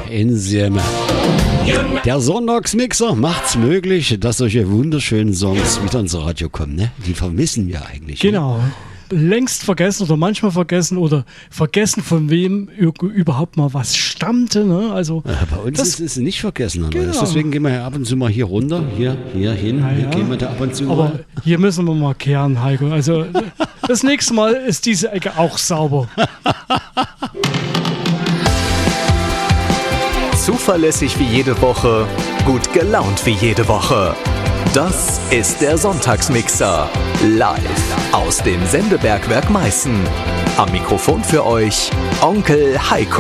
insieme. Der Sonntagsmixer macht's möglich, dass solche wunderschönen Songs wieder ins Radio kommen. Ne? Die vermissen wir eigentlich. Genau. Ne? Längst vergessen oder manchmal vergessen oder vergessen, von wem überhaupt mal was stammte. Ne? Also, bei uns ist es nicht vergessen. Genau. Deswegen gehen wir ja ab und zu mal hier runter, hier hin, hier gehen wir da ab und zu Aber mal. hier müssen wir mal kehren, Heiko. Also das nächste Mal ist diese Ecke auch sauber. Zuverlässig wie jede Woche, gut gelaunt wie jede Woche. Das ist der Sonntagsmixer. Live aus dem Sendebergwerk Meißen. Am Mikrofon für euch Onkel Heiko.